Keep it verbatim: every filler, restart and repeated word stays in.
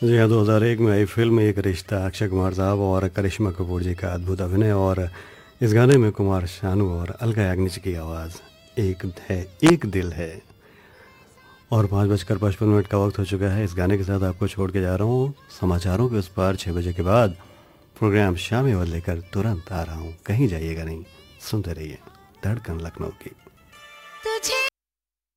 जी हाँ, दो हज़ार एक में आई फ़िल्म एक रिश्ता, अक्षय कुमार साहब और करिश्मा कपूर जी का अद्भुत अभिनय और इस गाने में कुमार शानू और अलका याग्निक की आवाज़ एक है, एक दिल है। और पाँच बजकर पचपन मिनट का वक्त हो चुका है। इस गाने के साथ आपको छोड़ के जा रहा हूँ समाचारों के उस पार। छः बजे के बाद प्रोग्राम शाम लेकर तुरंत आ रहा हूँ, कहीं जाइएगा नहीं, सुनते रहिए धड़कन लखनऊ की।